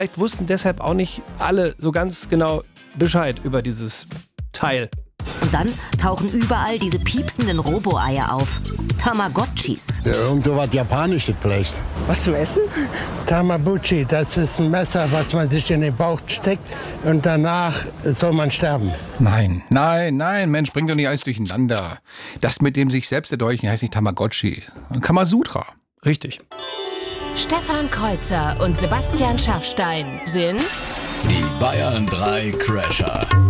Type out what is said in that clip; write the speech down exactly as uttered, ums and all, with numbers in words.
Vielleicht wussten deshalb auch nicht alle so ganz genau Bescheid über dieses Teil. Und dann tauchen überall diese piepsenden Robo-Eier auf. Tamagotchis. Ja, irgend so was Japanisches vielleicht. Was zum Essen? Tamabuchi, das ist ein Messer, was man sich in den Bauch steckt und danach soll man sterben. Nein, nein, nein, Mensch, bring doch nicht alles durcheinander. Das mit dem sich selbst erdolchen heißt nicht Tamagotchi, Kamasutra. Richtig. Stefan Kreuzer und Sebastian Schaffstein sind Die Bayern drei Crasher.